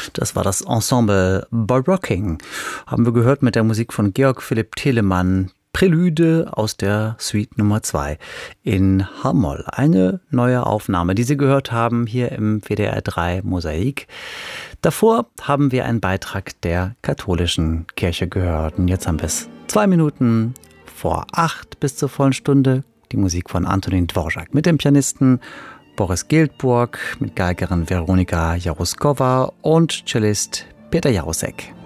Das war das Ensemble Barocking. Haben wir gehört mit der Musik von Georg Philipp Telemann. Prälude aus der Suite Nummer 2 in H-Moll. Eine neue Aufnahme, die Sie gehört haben hier im WDR 3 Mosaik. Davor haben wir einen Beitrag der katholischen Kirche gehört. Und jetzt haben wir es 2 Minuten vor 8 bis zur vollen Stunde. Die Musik von Antonin Dvorak mit dem Pianisten Boris Giltburg, mit Geigerin Veronika Jaroskova und Cellist Peter Jarosek.